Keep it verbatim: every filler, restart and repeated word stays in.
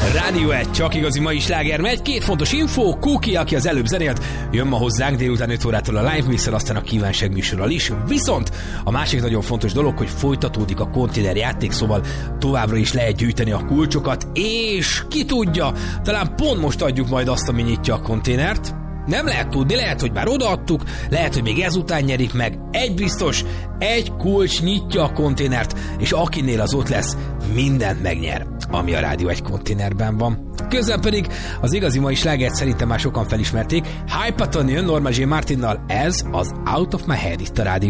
Rádió egy, csak igazi mai sláger megy. Két fontos info, Kuki, aki az előbb zenélt, jön ma hozzánk délután öt órától a Live Mixer, aztán a kívánság műsorral is. Viszont a másik nagyon fontos dolog, hogy folytatódik a konténer játék, szóval továbbra is lehet gyűjteni a kulcsokat, és ki tudja, talán pont most adjuk majd azt, ami nyitja a konténert. Nem lehet tudni, lehet, hogy már odaadtuk, lehet, hogy még ezután nyerik meg. Egy biztos, egy kulcs nyitja a konténert, és akinél az ott lesz, mindent megnyer, ami a Rádió egy konténerben van. Közben pedig az igazi mai slágert szerintem már sokan felismerték. Hypaton jön Norma J. Martinnal, ez az Out of My Head itt a Rádió